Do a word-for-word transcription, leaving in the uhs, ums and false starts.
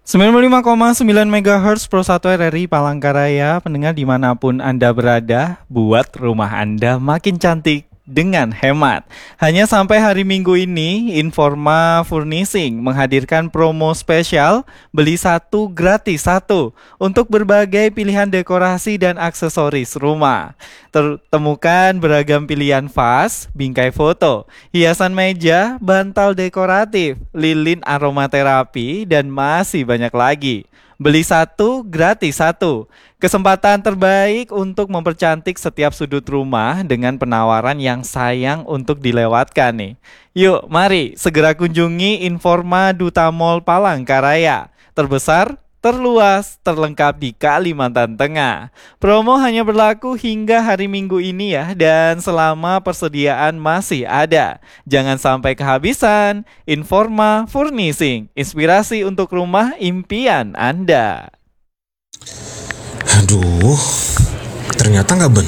sembilan puluh lima koma sembilan megahertz Pro satu R R I Palangkaraya, pendengar dimanapun Anda berada, buat rumah Anda makin cantik dengan hemat. Hanya sampai hari Minggu ini, Informa Furnishing menghadirkan promo spesial beli satu gratis satu untuk berbagai pilihan dekorasi dan aksesoris rumah. Tertemukan beragam pilihan vas, bingkai foto, hiasan meja, bantal dekoratif, lilin aromaterapi, dan masih banyak lagi. Beli satu, gratis satu. Kesempatan terbaik untuk mempercantik setiap sudut rumah dengan penawaran yang sayang untuk dilewatkan nih. Yuk, mari segera kunjungi Informa Duta Mall Palangkaraya. Terbesar, terluas, terlengkap di Kalimantan Tengah. Promo hanya berlaku hingga hari Minggu ini ya, dan selama persediaan masih ada. Jangan sampai kehabisan. Informa Furnishing, inspirasi untuk rumah impian Anda. Aduh, ternyata nggak benar.